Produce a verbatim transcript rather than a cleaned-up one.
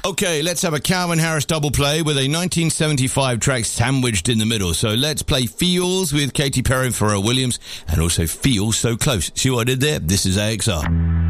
Okay, let's have a Calvin Harris double play with a nineteen seventy-five track sandwiched in the middle. So let's play Feels with Katy Perry and Pharrell Williams, and also Feel So Close. See what I did there? This is A X R.